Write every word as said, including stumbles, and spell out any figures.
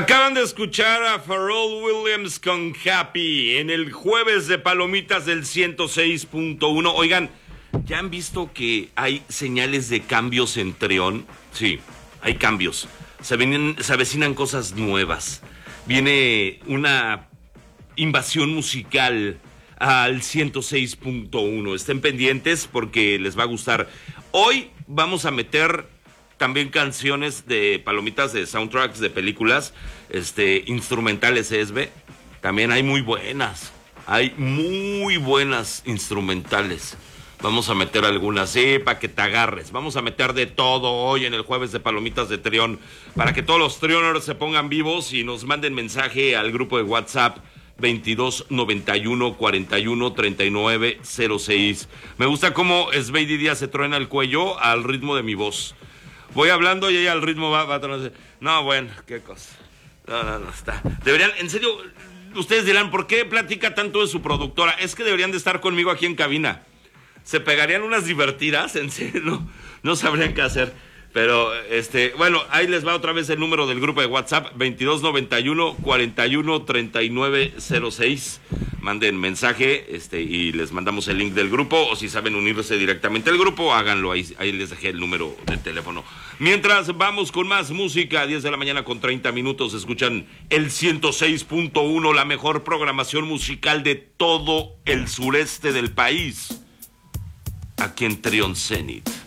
Acaban de escuchar a Pharrell Williams con Happy en el jueves de Palomitas del ciento seis punto uno. Oigan, ¿ya han visto que hay señales de cambios en Treón? Sí, hay cambios. Se, vienen, se avecinan cosas nuevas. Viene una invasión musical al ciento seis punto uno. Estén pendientes porque les va a gustar. Hoy vamos a meter también canciones de palomitas, de soundtracks de películas, este, instrumentales, E S B. También hay muy buenas. Hay muy buenas instrumentales. Vamos a meter algunas, sí, para que te agarres. Vamos a meter de todo hoy en el jueves de Palomitas de Treón, para que todos los Treoners se pongan vivos y nos manden mensaje al grupo de WhatsApp veintidós noventa y uno cuarenta y uno treinta y nueve cero seis. Me gusta cómo Sveidi Díaz se truena el cuello al ritmo de mi voz. Voy hablando y ella al ritmo va, va a tronar. No, bueno, qué cosa. No, no, no, está. Deberían, en serio, ustedes dirán, ¿por qué platica tanto de su productora? Es que deberían de estar conmigo aquí en cabina. Se pegarían unas divertidas, en serio, no, no sabrían qué hacer. Pero, este, bueno, ahí les va otra vez el número del grupo de WhatsApp, veintidós noventa y uno cuarenta y uno treinta y nueve cero seis. Manden mensaje, este, y les mandamos el link del grupo, o si saben unirse directamente al grupo, háganlo, ahí, ahí les dejé el número de teléfono. Mientras, vamos con más música, diez de la mañana con treinta minutos, escuchan el ciento seis punto uno, la mejor programación musical de todo el sureste del país, aquí en Treón Zenit.